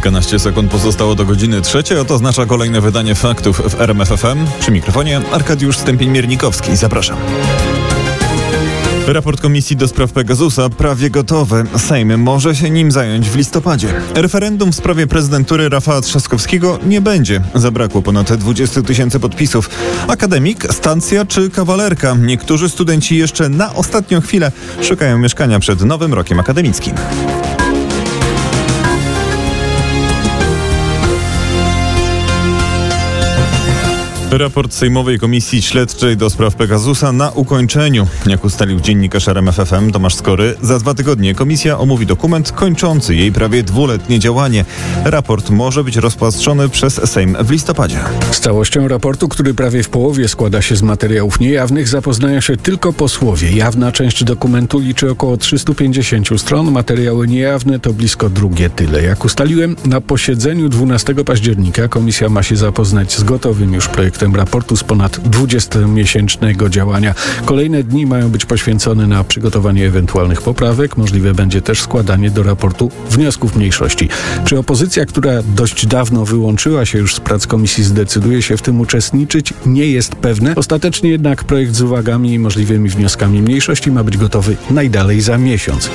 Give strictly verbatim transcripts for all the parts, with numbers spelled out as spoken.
Kilkanaście sekund pozostało do godziny trzeciej, a to oznacza kolejne wydanie faktów w R M F F M. Przy mikrofonie Arkadiusz Stępień-Miernikowski. Zapraszam. Raport Komisji do spraw Pegasusa prawie gotowy. Sejm może się nim zająć w listopadzie. Referendum w sprawie prezydentury Rafała Trzaskowskiego nie będzie. Zabrakło ponad dwudziestu tysięcy podpisów. Akademik, stacja czy kawalerka? Niektórzy studenci jeszcze na ostatnią chwilę szukają mieszkania przed nowym rokiem akademickim. Raport Sejmowej Komisji Śledczej do spraw Pegasusa na ukończeniu. Jak ustalił dziennikarz R M F F M Tomasz Skory, za dwa tygodnie komisja omówi dokument kończący jej prawie dwuletnie działanie. Raport może być rozpatrzony przez Sejm w listopadzie. Z całością raportu, który prawie w połowie składa się z materiałów niejawnych, zapoznają się tylko posłowie. Jawna część dokumentu liczy około trzysta pięćdziesiąt stron, materiały niejawne to blisko drugie tyle. Jak ustaliłem, na posiedzeniu dwunastego października komisja ma się zapoznać z gotowym już projektem raportu z ponad dwudziestomiesięcznego działania. Kolejne dni mają być poświęcone na przygotowanie ewentualnych poprawek. Możliwe będzie też składanie do raportu wniosków mniejszości. Czy opozycja, która dość dawno wyłączyła się już z prac komisji, zdecyduje się w tym uczestniczyć? Nie jest pewne. Ostatecznie jednak projekt z uwagami i możliwymi wnioskami mniejszości ma być gotowy najdalej za miesiąc.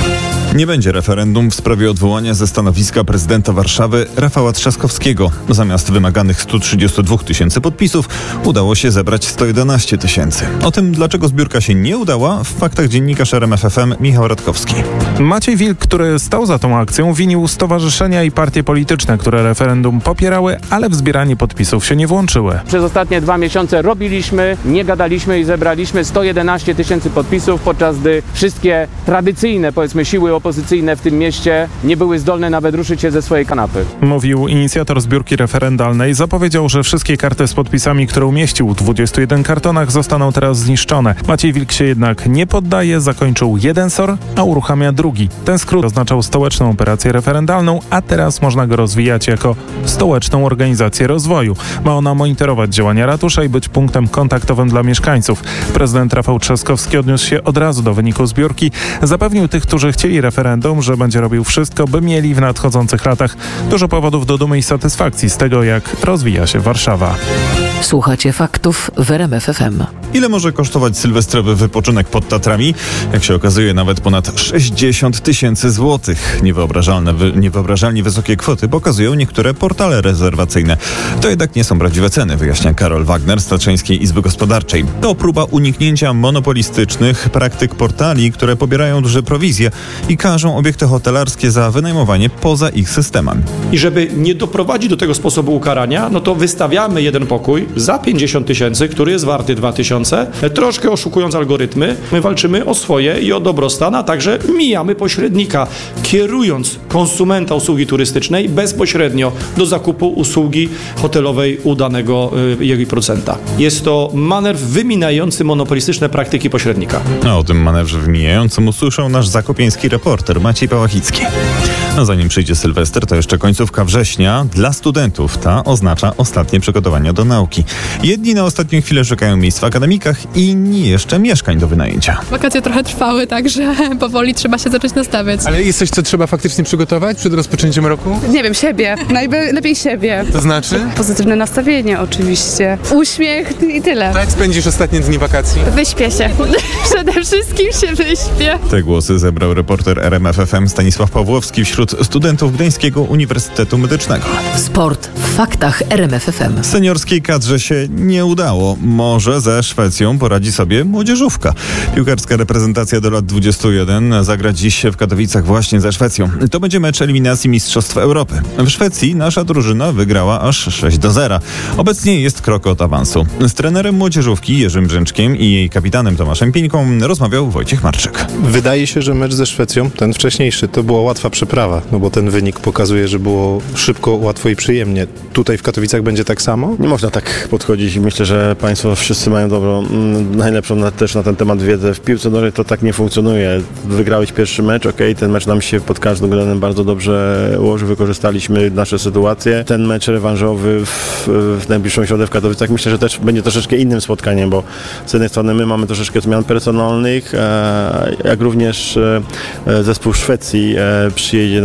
Nie będzie referendum w sprawie odwołania ze stanowiska prezydenta Warszawy Rafała Trzaskowskiego. Zamiast wymaganych stu trzydziestu dwóch tysięcy podpisów udało się zebrać sto jedenaście tysięcy. O tym, dlaczego zbiórka się nie udała, w faktach dziennikarz R M F F M Michał Radkowski. Maciej Wilk, który stał za tą akcją, winił stowarzyszenia i partie polityczne, które referendum popierały, ale w zbieranie podpisów się nie włączyły. Przez ostatnie dwa miesiące robiliśmy, nie gadaliśmy i zebraliśmy sto jedenaście tysięcy podpisów, podczas gdy wszystkie tradycyjne, powiedzmy, siły opozycyjne w tym mieście nie były zdolne nawet ruszyć się ze swojej kanapy. Mówił inicjator zbiórki referendalnej. Zapowiedział, że wszystkie karty z podpisami, które umieścił w dwudziestu jeden kartonach, zostaną teraz zniszczone. Maciej Wilk się jednak nie poddaje, zakończył jeden S O R, a uruchamia drugi. Ten skrót oznaczał stołeczną operację referendalną, a teraz można go rozwijać jako stołeczną organizację rozwoju. Ma ona monitorować działania ratusza i być punktem kontaktowym dla mieszkańców. Prezydent Rafał Trzaskowski odniósł się od razu do wyniku zbiórki. Zapewnił tych, którzy chcieli referendum, że będzie robił wszystko, by mieli w nadchodzących latach dużo powodów do dumy i satysfakcji z tego, jak rozwija się Warszawa. Słuchacie faktów w R M F F M. Ile może kosztować sylwestrowy wypoczynek pod Tatrami? Jak się okazuje, nawet ponad sześćdziesiąt tysięcy złotych. Niewyobrażalne, wy, niewyobrażalnie wysokie kwoty pokazują niektóre portale rezerwacyjne. To jednak nie są prawdziwe ceny, wyjaśnia Karol Wagner z Tatrzańskiej Izby Gospodarczej. To próba uniknięcia monopolistycznych praktyk portali, które pobierają duże prowizje i każą obiekty hotelarskie za wynajmowanie poza ich systemem. I żeby nie doprowadzić do tego sposobu ukarania, no to wystawiamy jeden pokój za pięćdziesiąt tysięcy, który jest warty dwa tysiące, troszkę oszukując algorytmy. My walczymy o swoje i o dobrostan, a także mijamy pośrednika, kierując konsumenta usługi turystycznej bezpośrednio do zakupu usługi hotelowej u danego y, jego procenta. Jest to manewr wyminający monopolistyczne praktyki pośrednika. A o tym manewrze wymijającym usłyszał nasz zakopieński reporter Maciej Pałachicki. A zanim przyjdzie Sylwester, to jeszcze końcówka września. Dla studentów ta oznacza ostatnie przygotowania do nauki. Jedni na ostatnią chwilę szukają miejsc w akademikach, inni jeszcze mieszkań do wynajęcia. Wakacje trochę trwały, także powoli trzeba się zacząć nastawiać. Ale jest coś, co trzeba faktycznie przygotować przed rozpoczęciem roku? Nie wiem, siebie. Najlepiej siebie. To znaczy? Pozytywne nastawienie oczywiście. Uśmiech i tyle. Jak spędzisz ostatnie dni wakacji? Wyśpię się. Przede wszystkim się wyśpię. Te głosy zebrał reporter R M F F M Stanisław Pawłowski wśród studentów Gdańskiego Uniwersytetu Medycznego. Sport w faktach R M F F M. Seniorskiej kadrze się nie udało. Może ze Szwecją poradzi sobie młodzieżówka. Piłkarska reprezentacja do lat dwudziestu jeden zagra dziś w Katowicach właśnie ze Szwecją. To będzie mecz eliminacji Mistrzostw Europy. W Szwecji nasza drużyna wygrała aż sześć do zera. Obecnie jest krok od awansu. Z trenerem młodzieżówki Jerzym Brzęczkiem i jej kapitanem Tomaszem Pieńką rozmawiał Wojciech Marczyk. Wydaje się, że mecz ze Szwecją, ten wcześniejszy, to była łatwa przeprawa, no bo ten wynik pokazuje, że było szybko, łatwo i przyjemnie. Tutaj w Katowicach będzie tak samo? Nie można tak podchodzić i myślę, że państwo wszyscy mają dobrą, mm, najlepszą na, też na ten temat wiedzę. W piłce nożnej to tak nie funkcjonuje. Wygrałeś pierwszy mecz, okej, okay, ten mecz nam się pod każdym względem bardzo dobrze ułożył, wykorzystaliśmy nasze sytuacje. Ten mecz rewanżowy w, w najbliższą środę w Katowicach myślę, że też będzie troszeczkę innym spotkaniem, bo z jednej strony my mamy troszeczkę zmian personalnych, e, jak również e, zespół Szwecji e, przyjedzie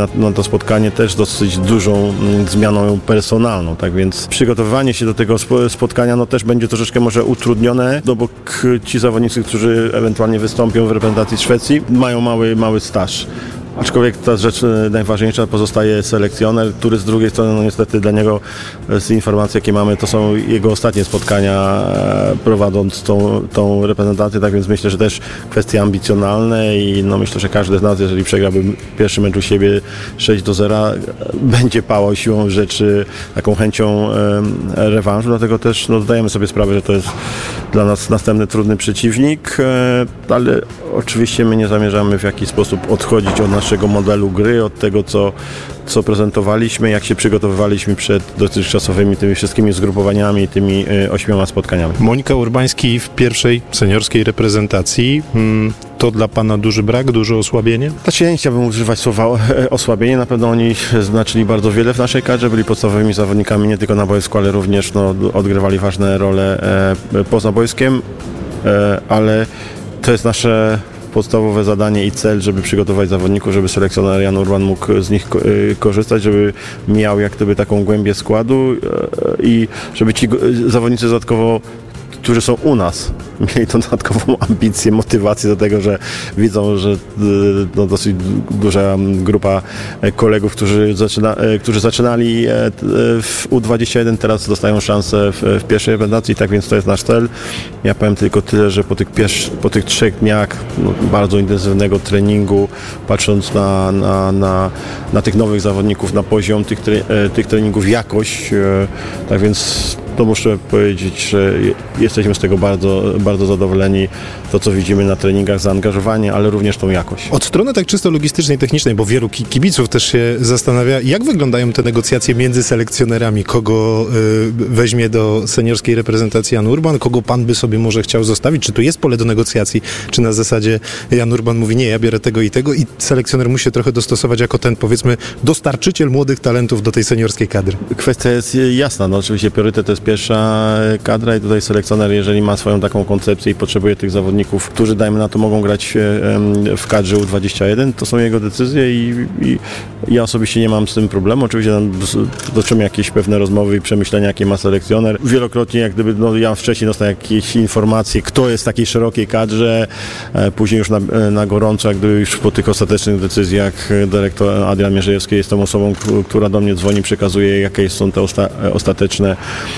na, na to spotkanie też dosyć dużą zmianą personalną, tak więc przygotowywanie się do tego spotkania no też będzie troszeczkę może utrudnione, no bo ci zawodnicy, którzy ewentualnie wystąpią w reprezentacji Szwecji, mają mały, mały staż. Aczkolwiek ta rzecz najważniejsza pozostaje selekcjoner, który z drugiej strony no niestety dla niego z informacji jakie mamy to są jego ostatnie spotkania prowadząc tą, tą reprezentację, tak więc myślę, że też kwestie ambicjonalne i no myślę, że każdy z nas, jeżeli przegrałby pierwszy mecz u siebie sześć do zera, będzie pałał siłą rzeczy taką chęcią rewanżu, dlatego też no, zdajemy sobie sprawę, że to jest dla nas następny trudny przeciwnik, ale oczywiście my nie zamierzamy w jakiś sposób odchodzić od naszego modelu gry, od tego, co, co prezentowaliśmy, jak się przygotowywaliśmy przed dotychczasowymi tymi wszystkimi zgrupowaniami, tymi y, ośmioma spotkaniami. Monika Urbański w pierwszej seniorskiej reprezentacji. To dla Pana duży brak, duże osłabienie? Znaczy ja nie chciałbym używać słowa osłabienie. Na pewno oni znaczyli bardzo wiele w naszej kadrze, byli podstawowymi zawodnikami nie tylko na boisku, ale również no, odgrywali ważne role e, poza boiskiem, e, ale to jest nasze podstawowe zadanie i cel, żeby przygotować zawodników, żeby selekcjoner Jan Urban mógł z nich korzystać, żeby miał jak gdyby taką głębię składu i żeby ci zawodnicy dodatkowo, którzy są u nas, mieli tą dodatkową ambicję, motywację do tego, że widzą, że no, dosyć duża grupa kolegów, którzy, zaczyna, którzy zaczynali w U dwadzieścia jeden, teraz dostają szansę w, w pierwszej reprezentacji, tak więc to jest nasz cel. Ja powiem tylko tyle, że po tych, pierwszy, po tych trzech dniach no, bardzo intensywnego treningu, patrząc na, na, na, na tych nowych zawodników, na poziom tych, tre, tych treningów, jakość, tak więc to muszę powiedzieć, że jesteśmy z tego bardzo, bardzo zadowoleni. To, co widzimy na treningach, zaangażowanie, ale również tą jakość. Od strony tak czysto logistycznej, technicznej, bo wielu kibiców też się zastanawia, jak wyglądają te negocjacje między selekcjonerami, kogo y, weźmie do seniorskiej reprezentacji Jan Urban, kogo pan by sobie może chciał zostawić, czy tu jest pole do negocjacji, czy na zasadzie Jan Urban mówi, nie, ja biorę tego i tego i selekcjoner musi się trochę dostosować jako ten, powiedzmy, dostarczyciel młodych talentów do tej seniorskiej kadry. Kwestia jest jasna, no oczywiście priorytet to jest pierwsza kadra i tutaj selekcjoner, jeżeli ma swoją taką koncepcję i potrzebuje tych zawodników, którzy dajmy na to mogą grać w kadrze U dwadzieścia jeden, to są jego decyzje i, i ja osobiście nie mam z tym problemu. Oczywiście toczymy jakieś pewne rozmowy i przemyślenia, jakie ma selekcjoner. Wielokrotnie jak gdyby, no ja wcześniej dostałem jakieś informacje, kto jest w takiej szerokiej kadrze, później już na, na gorąco, jak gdyby już po tych ostatecznych decyzjach dyrektor Adrian Mierzejewski jest tą osobą, która do mnie dzwoni, przekazuje, jakie są te osta, ostateczne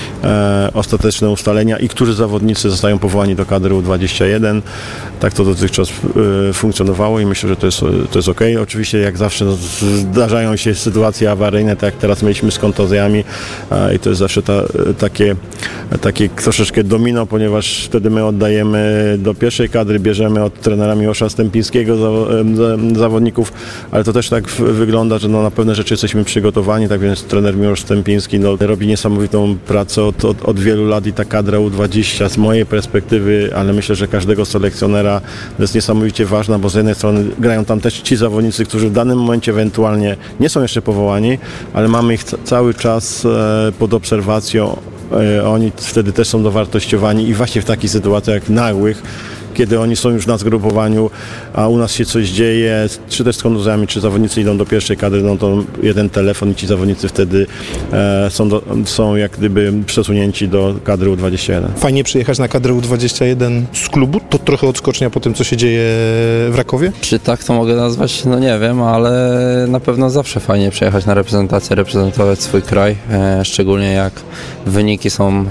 E, ostateczne ustalenia i którzy zawodnicy zostają powołani do kadry U dwadzieścia jeden. Tak to dotychczas e, funkcjonowało i myślę, że to jest, to jest okej. Oczywiście jak zawsze no, zdarzają się sytuacje awaryjne, tak jak teraz mieliśmy z kontuzjami e, i to jest zawsze ta, takie, takie troszeczkę domino, ponieważ wtedy my oddajemy do pierwszej kadry, bierzemy od trenera Miłosza Stępińskiego za, za, zawodników, ale to też tak w, wygląda, że no, na pewne rzeczy jesteśmy przygotowani, tak więc trener Miłosz Stępiński no, robi niesamowitą pracę od, od, od wielu lat i ta kadra U dwadzieścia z mojej perspektywy, ale myślę, że każdego selekcjonera jest niesamowicie ważna, bo z jednej strony grają tam też ci zawodnicy, którzy w danym momencie ewentualnie nie są jeszcze powołani, ale mamy ich ca- cały czas e, pod obserwacją. E, oni wtedy też są dowartościowani i właśnie w takich sytuacjach nagłych, kiedy oni są już na zgrupowaniu, a u nas się coś dzieje, czy też z kontuzjami, czy zawodnicy idą do pierwszej kadry, no to jeden telefon i ci zawodnicy wtedy e, są, do, są jak gdyby przesunięci do kadry U dwadzieścia jeden. Fajnie przyjechać na kadrę U dwadzieścia jeden z klubu? To trochę odskocznia po tym, co się dzieje w Rakowie? Czy tak to mogę nazwać? No nie wiem, ale na pewno zawsze fajnie przyjechać na reprezentację, reprezentować swój kraj, e, szczególnie jak wyniki są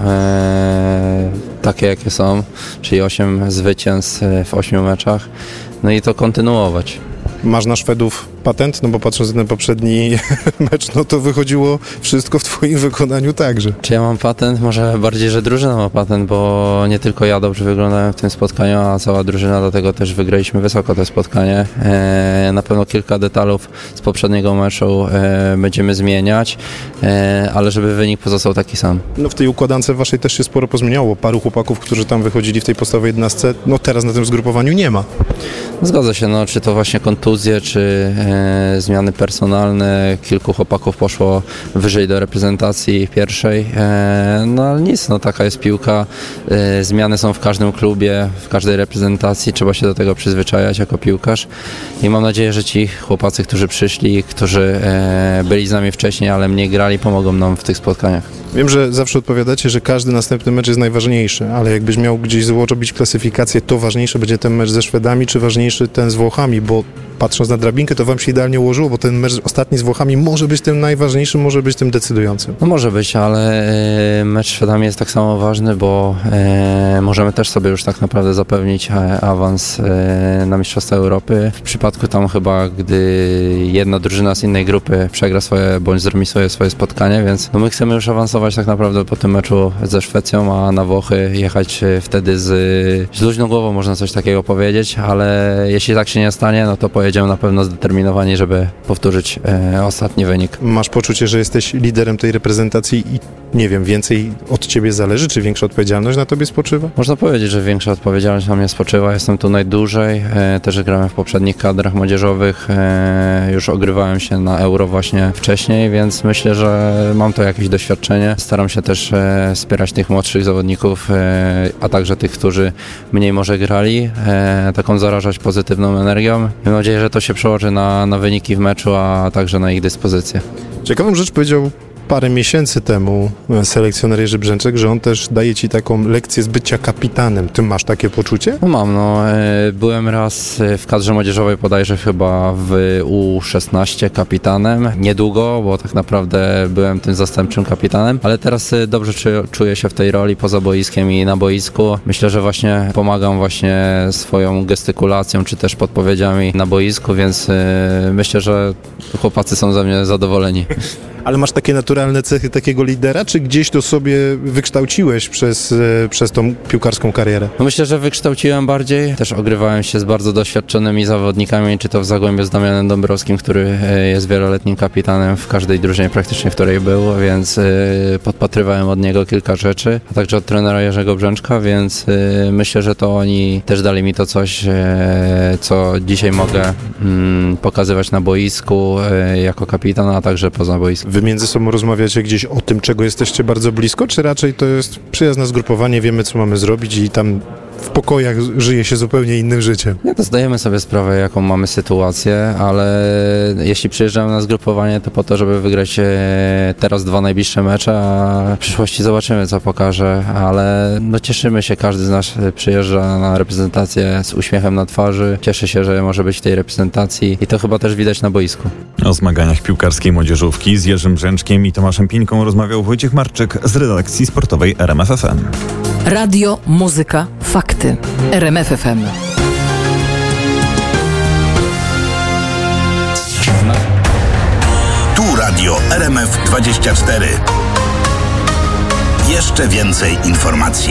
e, takie, jakie są, czyli osiem zwycięstw w ośmiu meczach, no i to kontynuować. Masz na Szwedów patent? No bo patrząc na ten poprzedni mecz, no to wychodziło wszystko w twoim wykonaniu także. Czy ja mam patent? Może bardziej, że drużyna ma patent, bo nie tylko ja dobrze wyglądałem w tym spotkaniu, a cała drużyna, dlatego też wygraliśmy wysoko to spotkanie. E, na pewno kilka detalów z poprzedniego meczu e, będziemy zmieniać, e, ale żeby wynik pozostał taki sam. No w tej układance waszej też się sporo pozmieniało. Paru chłopaków, którzy tam wychodzili w tej podstawowej jedenastce, no teraz na tym zgrupowaniu nie ma. Zgadza się, no czy to właśnie kontuzje, czy e, zmiany personalne, kilku chłopaków poszło wyżej do reprezentacji pierwszej, e, no ale nic, no taka jest piłka, e, zmiany są w każdym klubie, w każdej reprezentacji, trzeba się do tego przyzwyczajać jako piłkarz i mam nadzieję, że ci chłopacy, którzy przyszli, którzy e, byli z nami wcześniej, ale mniej grali, pomogą nam w tych spotkaniach. Wiem, że zawsze odpowiadacie, że każdy następny mecz jest najważniejszy, ale jakbyś miał gdzieś zrobić klasyfikację, to ważniejszy będzie ten mecz ze Szwedami, czy ważniejszy ten z Włochami, bo patrząc na drabinkę, to wam się idealnie ułożyło, bo ten mecz ostatni z Włochami może być tym najważniejszym, może być tym decydującym. No może być, ale e, mecz z Szwedami jest tak samo ważny, bo e, możemy też sobie już tak naprawdę zapewnić e, awans e, na Mistrzostwa Europy. W przypadku tam chyba, gdy jedna drużyna z innej grupy przegra swoje, bądź zremisuje swoje spotkanie, więc no my chcemy już awansować tak naprawdę po tym meczu ze Szwecją, a na Włochy jechać wtedy z, z luźną głową, można coś takiego powiedzieć, ale jeśli tak się nie stanie, no to pojedziemy na pewno zdeterminowani, żeby powtórzyć e, ostatni wynik. Masz poczucie, że jesteś liderem tej reprezentacji i nie wiem, więcej od ciebie zależy, czy większa odpowiedzialność na tobie spoczywa? Można powiedzieć, że większa odpowiedzialność na mnie spoczywa. Jestem tu najdłużej, e, też grałem w poprzednich kadrach młodzieżowych, e, już ogrywałem się na Euro właśnie wcześniej, więc myślę, że mam to jakieś doświadczenie. Staram się też e, wspierać tych młodszych zawodników, e, a także tych, którzy mniej może grali, e, taką zarażać pozytywną energią. Mam nadzieję, że to się przełoży na, na wyniki w meczu, a także na ich dyspozycję. Ciekawą rzecz powiedział parę miesięcy temu selekcjoner Jerzy Brzęczek, że on też daje ci taką lekcję z bycia kapitanem. Ty masz takie poczucie? No mam, no. Byłem raz w kadrze młodzieżowej bodajże chyba w U szesnaście kapitanem. Niedługo, bo tak naprawdę byłem tym zastępczym kapitanem, ale teraz dobrze czuję się w tej roli poza boiskiem i na boisku. Myślę, że właśnie pomagam właśnie swoją gestykulacją, czy też podpowiedziami na boisku, więc myślę, że chłopacy są ze mnie zadowoleni. Ale masz takie naturalne cechy takiego lidera, czy gdzieś to sobie wykształciłeś przez, przez tą piłkarską karierę? No myślę, że wykształciłem bardziej. Też ogrywałem się z bardzo doświadczonymi zawodnikami, czy to w Zagłębiu z Damianem Dąbrowskim, który jest wieloletnim kapitanem w każdej drużynie praktycznie, w której był, więc podpatrywałem od niego kilka rzeczy, a także od trenera Jerzego Brzęczka, więc myślę, że to oni też dali mi to coś, co dzisiaj mogę pokazywać na boisku jako kapitan, a także poza boiskiem. Wy między sobą rozmawiacie gdzieś o tym, czego jesteście bardzo blisko, czy raczej to jest przyjazne zgrupowanie, wiemy, co mamy zrobić i tam w pokojach żyje się zupełnie innym życiem? Nie, to zdajemy sobie sprawę, jaką mamy sytuację, ale jeśli przyjeżdżamy na zgrupowanie, to po to, żeby wygrać teraz dwa najbliższe mecze, a w przyszłości zobaczymy, co pokaże, ale no cieszymy się, każdy z nas przyjeżdża na reprezentację z uśmiechem na twarzy, cieszy się, że może być w tej reprezentacji i to chyba też widać na boisku. O zmaganiach piłkarskiej młodzieżówki z Jerzym Brzęczkiem i Tomaszem Pińką rozmawiał Wojciech Marczyk z redakcji sportowej R M F F M. Radio, muzyka, fakty. R M F F M. Tu Radio R M F dwadzieścia cztery. Jeszcze więcej informacji.